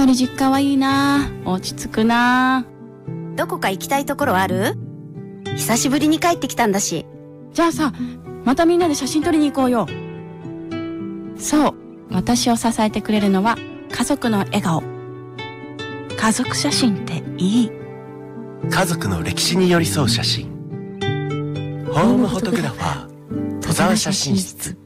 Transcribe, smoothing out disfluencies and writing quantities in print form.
ぱり実家はいいな。落ち着くな。 どこか行きたいところある？久しぶりに帰ってきたんだし。 じゃあさ、またみんなで写真撮りに行こうよ。そう、私を支えてくれるのは家族の笑顔。家族写真っていい。 家族の歴史に寄り添う写真。ホームフォトグラファー戸沢写真室。